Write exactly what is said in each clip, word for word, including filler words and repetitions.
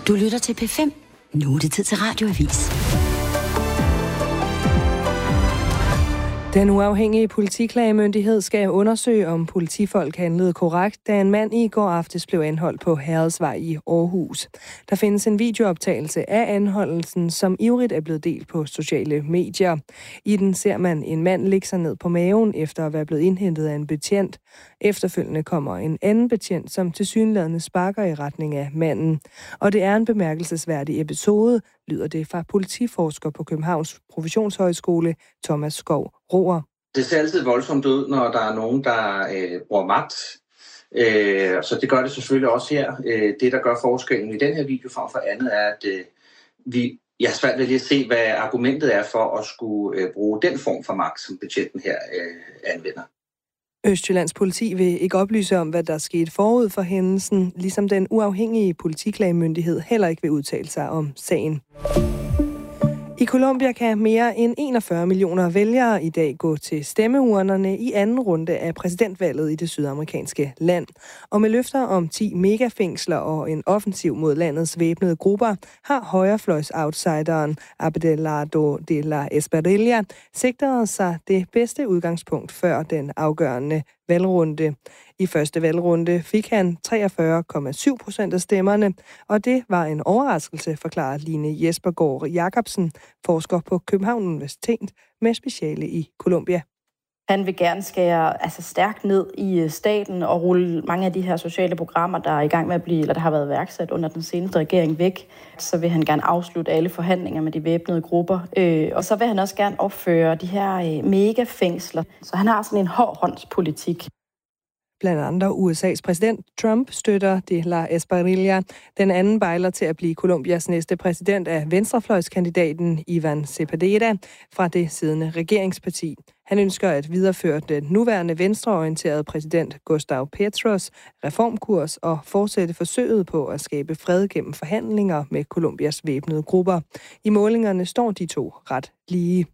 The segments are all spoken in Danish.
Du lytter til P fem. Nu er det tid til Radioavis. Den uafhængige politiklagemyndighed skal undersøge, om politifolk handlede korrekt, da en mand i går aftes blev anholdt på Herredsvej i Aarhus. Der findes en videooptagelse af anholdelsen, som ivrigt er blevet delt på sociale medier. I den ser man en mand lægge sig ned på maven efter at være blevet indhentet af en betjent. Efterfølgende kommer en anden betjent, som tilsyneladende sparker i retning af manden. Og det er en bemærkelsesværdig episode, lyder det fra politiforsker på Københavns Professionshøjskole, Thomas Skov Roer. Det ser altid voldsomt ud, når der er nogen, der øh, bruger magt. Øh, så det gør det selvfølgelig også her. Øh, det, der gør forskellen i den her video frem for andet, er, at øh, vi, jeg har svært ved lige at se, hvad argumentet er for at skulle øh, bruge den form for magt, som betjenten her øh, anvender. Østjyllands politi vil ikke oplyse om, hvad der skete forud for hændelsen, ligesom den uafhængige politiklagemyndighed heller ikke vil udtale sig om sagen. I Colombia kan mere end enogfyrre millioner vælgere i dag gå til stemmeurnerne i anden runde af præsidentvalget i det sydamerikanske land. Og med løfter om ti megafængsler og en offensiv mod landets væbnede grupper, har højrefløjs-outsideren Abelardo de la Espriella sikret sig det bedste udgangspunkt før den afgørende valgrunde. I første valgrunde fik han treogfyrre komma syv procent af stemmerne, og det var en overraskelse, forklarer Line Jespergaard Jacobsen, forsker på Københavns Universitet med speciale i Colombia. Han vil gerne skære altså stærkt ned i staten og rulle mange af de her sociale programmer, der er i gang med at blive, eller der har været værksat under den seneste regering væk. Så vil han gerne afslutte alle forhandlinger med de væbnede grupper. Øh, og så vil han også gerne opføre de her øh, megafængsler. Så han har sådan en hårdhåndspolitik. Blandt andre U S A's præsident Trump støtter de la Espriella. Den anden bejler til at blive Colombias næste præsident af venstrefløjskandidaten Ivan Cepeda fra det siddende regeringsparti. Han ønsker at videreføre den nuværende venstreorienterede præsident Gustavo Petros reformkurs og fortsætte forsøget på at skabe fred gennem forhandlinger med Colombias væbnede grupper. I målingerne står de to ret lige.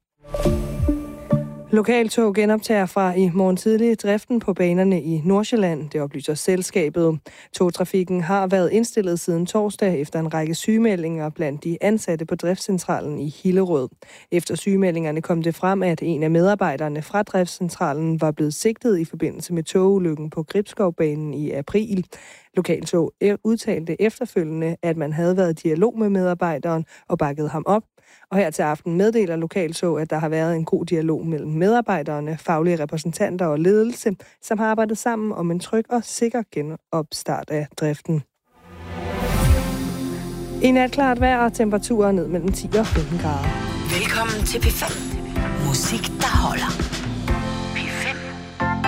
Lokaltog genoptager fra i morgen tidlig driften på banerne i Nordsjælland, det oplyser selskabet. Togtrafikken har været indstillet siden torsdag efter en række sygemeldinger blandt de ansatte på driftscentralen i Hillerød. Efter sygemeldingerne kom det frem, at en af medarbejderne fra driftscentralen var blevet sigtet i forbindelse med togulykken på Gribskovbanen i april. Lokaltog udtalte efterfølgende, at man havde været i dialog med medarbejderen og bakket ham op. Og her til aften meddeler Lokaltog, at der har været en god dialog mellem medarbejderne, faglige repræsentanter og ledelse, som har arbejdet sammen om en tryg og sikker genopstart af driften. I nat klart vejr og temperaturer ned mellem ti og femten grader. Velkommen til P fem. Musik, der holder.